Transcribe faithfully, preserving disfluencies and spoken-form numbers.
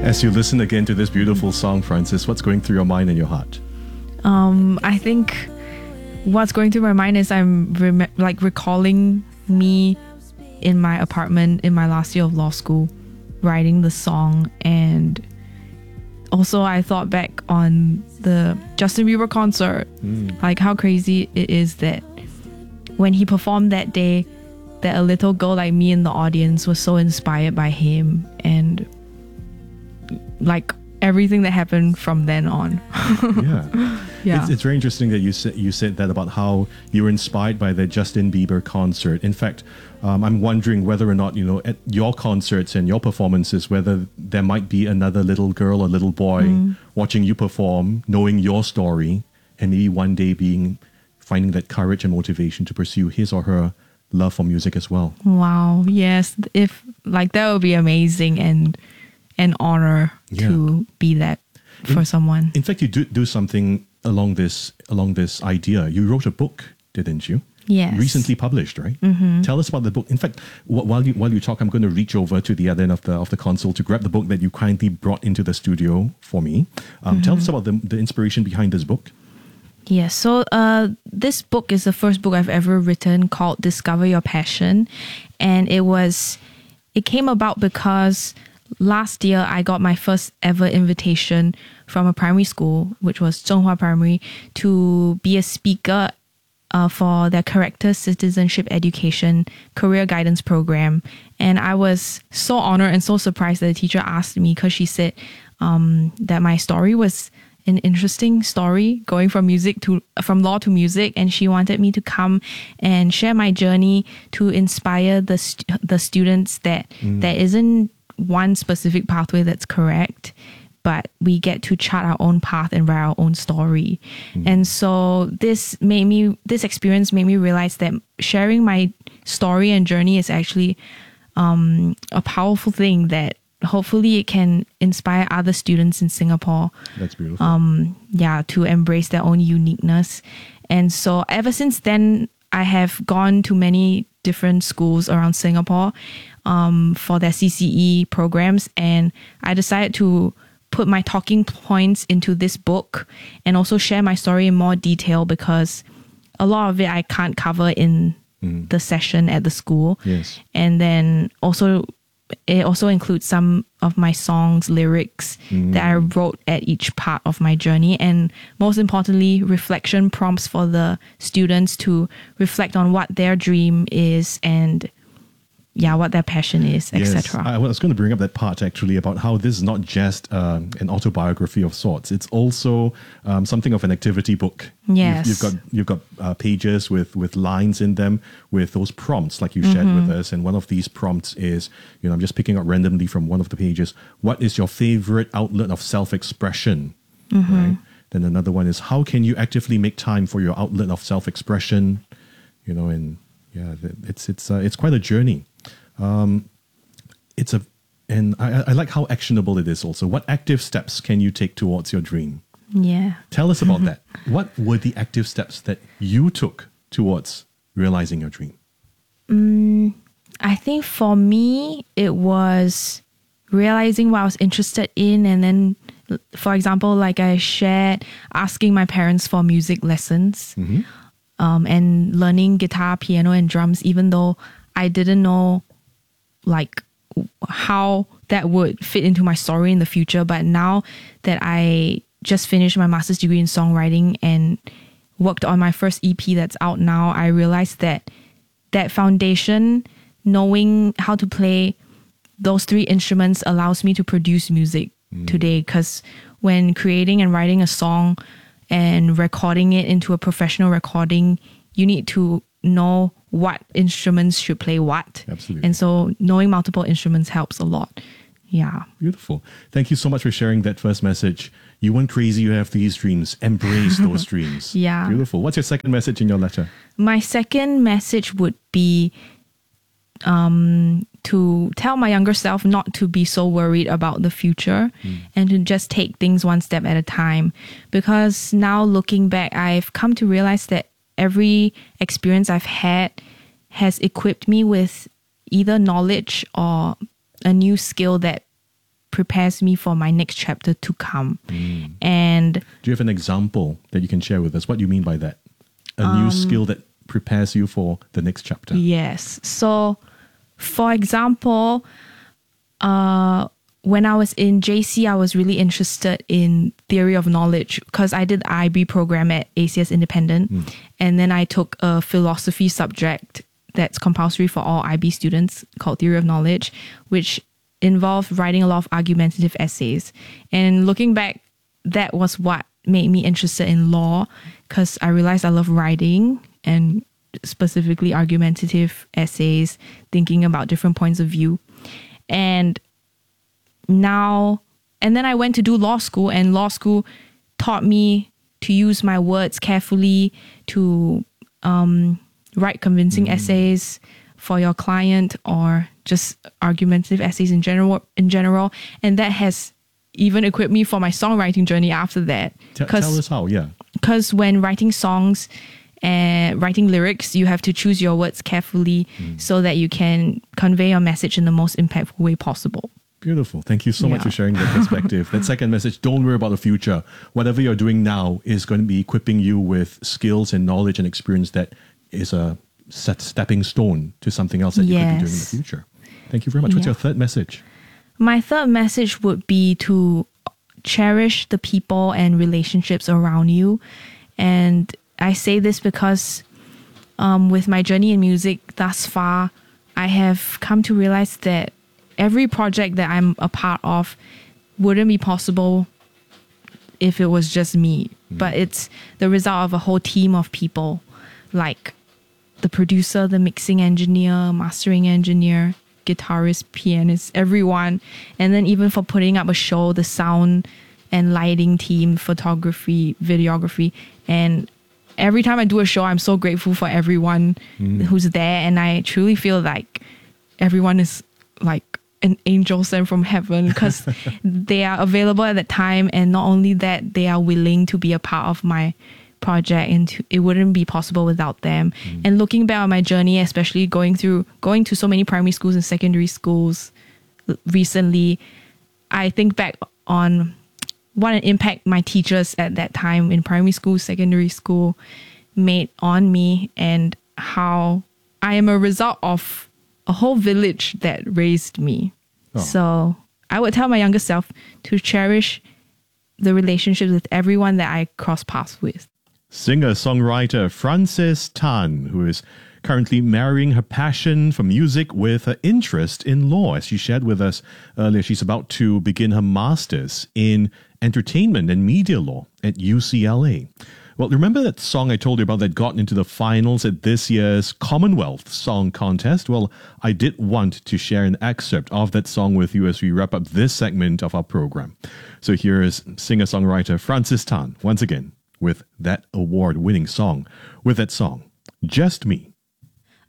As you listen again to this beautiful song, Francis, what's going through your mind and your heart? Um, I think what's going through my mind is I'm rem- like recalling me in my apartment in my last year of law school, writing the song. And also I thought back on the Justin Bieber concert, mm. like how crazy it is that when he performed that day, that a little girl like me in the audience was so inspired by him, and like everything that happened from then on. yeah. Yeah. It's, it's very interesting that you said you said that about how you were inspired by the Justin Bieber concert. In fact, um, I'm wondering whether or not, you know, at your concerts and your performances, whether there might be another little girl or little boy mm. watching you perform, knowing your story, and maybe one day being finding that courage and motivation to pursue his or her love for music as well. Wow. Yes. If like that would be amazing and an honor yeah. to be that for in, someone. In fact, you do do something along this along this idea. You wrote a book, didn't you? Yes. Recently published, right? Mm-hmm. Tell us about the book. In fact, w- while you while you talk, I'm going to reach over to the other end of the of the console to grab the book that you kindly brought into the studio for me. Um, mm-hmm. Tell us about the the inspiration behind this book. Yes, so uh, this book is the first book I've ever written called Discover Your Passion, and it was it came about because last year I got my first ever invitation from a primary school, which was Zhonghua Primary, to be a speaker uh, for their Character Citizenship Education Career Guidance Program. And I was so honored and so surprised that the teacher asked me, because she said um, that my story was an interesting story, going from music to from law to music, and she wanted me to come and share my journey to inspire the st- the students that mm. there isn't one specific pathway that's correct, but we get to chart our own path and write our own story. Mm. And so this made me this experience made me realize that sharing my story and journey is actually um, a powerful thing that hopefully it can inspire other students in Singapore. That's beautiful. Um, yeah, to embrace their own uniqueness. And so ever since then, I have gone to many different schools around Singapore um, for their C C E programs. And I decided to put my talking points into this book and also share my story in more detail, because a lot of it I can't cover in mm. the session at the school. Yes. And then also it also includes some of my songs, lyrics mm. that I wrote at each part of my journey. And most importantly, reflection prompts for the students to reflect on what their dream is and yeah, what their passion is, yes. et cetera. I was going to bring up that part actually about how this is not just um, an autobiography of sorts. It's also um, something of an activity book. Yes. You've, you've got you've got uh, pages with, with lines in them with those prompts like you shared mm-hmm. with us. And one of these prompts is, you know, I'm just picking up randomly from one of the pages. What is your favorite outlet of self-expression? Mm-hmm. Right. Then another one is, how can you actively make time for your outlet of self-expression? You know, and yeah, it's it's uh, it's quite a journey. Um, it's a, and I, I like how actionable it is also. What active steps can you take towards your dream? Yeah. Tell us about that. What were the active steps that you took towards realizing your dream? Um, I think for me, it was realizing what I was interested in. And then, for example, like I shared, asking my parents for music lessons mm-hmm. um, and learning guitar, piano, and drums, even though I didn't know like how that would fit into my story in the future. But now that I just finished my master's degree in songwriting and worked on my first E P that's out now, I realized that that foundation, knowing how to play those three instruments, allows me to produce music mm. today. Because when creating and writing a song and recording it into a professional recording, you need to know what instruments should play what. Absolutely. And so knowing multiple instruments helps a lot. Yeah. Beautiful. Thank you so much for sharing that first message. You weren't crazy, you have these dreams. Embrace those dreams. Yeah. Beautiful. What's your second message in your letter? My second message would be um, to tell my younger self not to be so worried about the future mm. and to just take things one step at a time. Because now looking back, I've come to realize that every experience I've had has equipped me with either knowledge or a new skill that prepares me for my next chapter to come. Mm. And Do you have an example that you can share with us? What do you mean by that? A um, new skill that prepares you for the next chapter. Yes. So, for example, uh, when I was in J C, I was really interested in theory of knowledge because I did the I B program at A C S Independent. Mm. And then I took a philosophy subject that's compulsory for all I B students called theory of knowledge, which involved writing a lot of argumentative essays. And looking back, that was what made me interested in law because I realized I love writing and specifically argumentative essays, thinking about different points of view. And now, and then I went to do law school, and law school taught me to use my words carefully, to um, write convincing mm. essays for your client, or just argumentative essays in general. In general, and that has even equipped me for my songwriting journey after that. T- tell us how, yeah. Because when writing songs and writing lyrics, you have to choose your words carefully mm. so that you can convey your message in the most impactful way possible. Beautiful. Thank you so yeah. much for sharing that perspective. That second message, don't worry about the future. Whatever you're doing now is going to be equipping you with skills and knowledge and experience that is a set stepping stone to something else that you yes. could be doing in the future. Thank you very much. What's yeah. your third message? My third message would be to cherish the people and relationships around you. And I say this because um, with my journey in music thus far, I have come to realize that every project that I'm a part of wouldn't be possible if it was just me. Mm. But it's the result of a whole team of people, like the producer, the mixing engineer, mastering engineer, guitarist, pianist, everyone. And then even for putting up a show, the sound and lighting team, photography, videography. And every time I do a show, I'm so grateful for everyone mm. who's there. And I truly feel like everyone is like an angel sent from heaven because they are available at that time. And not only that, they are willing to be a part of my project, and to, it wouldn't be possible without them. Mm. And looking back on my journey, especially going through going to so many primary schools and secondary schools recently, I think back on what an impact my teachers at that time in primary school, secondary school made on me, and how I am a result of a whole village that raised me. Oh. So I would tell my younger self to cherish the relationships with everyone that I cross paths with. Singer-songwriter Frances Tan, who is currently marrying her passion for music with her interest in law. As she shared with us earlier, she's about to begin her master's in entertainment and media law at U C L A. Well, remember that song I told you about that got into the finals at this year's Commonwealth Song Contest? Well, I did want to share an excerpt of that song with you as we wrap up this segment of our program. So here is singer-songwriter Frances Tan once again with that award-winning song, with that song, Just Me.